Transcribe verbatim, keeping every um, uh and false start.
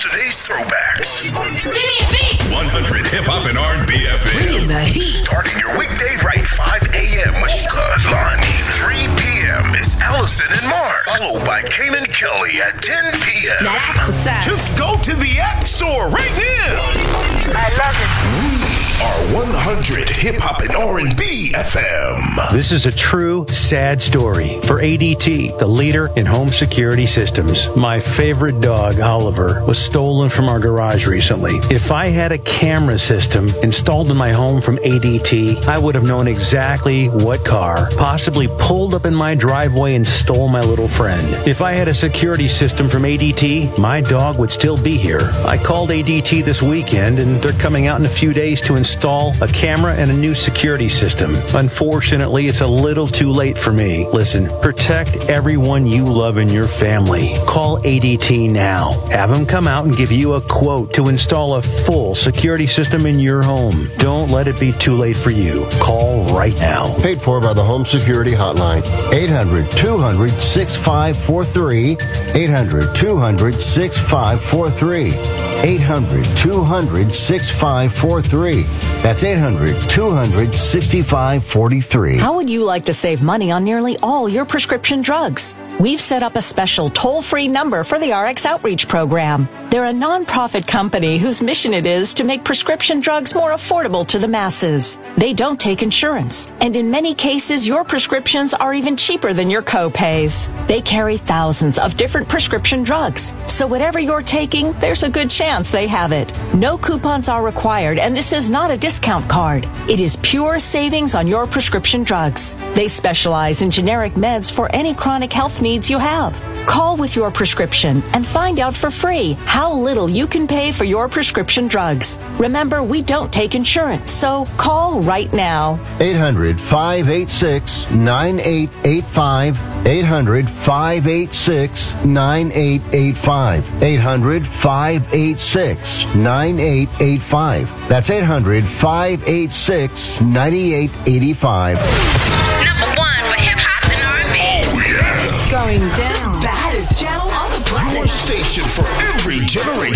Yesterday's throwbacks. Give me a beat. one hundred Hip Hop and R and B F M. Bringing the heat. Starting your weekday right five a.m. Good lunch. three p.m. is Allison and Mark. Followed by Kanan Kelly at ten p.m. Now that's what's up. Just go to the App Store right now. I love it. We are one hundred Hip Hop and R and B F M. This is a true, sad story for A D T, the leader in home security systems. My favorite dog, Oliver, was stolen from our garage recently. If I had a camera system installed in my home from A D T, I would have known exactly what car possibly pulled up in my driveway and stole my little friend. If I had a security system from A D T, my dog would still be here. I called A D T this weekend, and they're coming out in a few days to install a camera and a new security system. Unfortunately, it's a little too late for me. Listen, protect everyone you love in your family. Call A D T now. Have them come out and give you a quote to install a full security system in your home. Don't let it be too late for you. Call right now. Paid for by the Home Security Hotline. eight hundred two hundred sixty-five forty-three. eight hundred two hundred sixty-five forty-three. eight hundred two hundred sixty-five forty-three. That's eight hundred two hundred sixty-five forty-three. How would you like to save money on nearly all your prescription drugs? We've set up a special toll-free number for the R X Outreach Program. They're a nonprofit company whose mission it is to make prescription drugs more affordable to the masses. They don't take insurance, and in many cases, your prescriptions are even cheaper than your co-pays. They carry thousands of different prescription drugs, so whatever you're taking, there's a good chance they have it. No coupons are required, and this is not a discount card. It is pure savings on your prescription drugs. They specialize in generic meds for any chronic health needs you have. Call with your prescription and find out for free how little you can pay for your prescription drugs. Remember, we don't take insurance, so call right now. eight hundred five eight six nine eight eight five. eight hundred five eight six nine eight eight five. eight hundred five eight six nine eight eight five. That's eight hundred five eight six nine eight eight five. Number one for hip hop and R and B. Oh, yeah. It's going down. The baddest channel on the planet. Your station for every generation.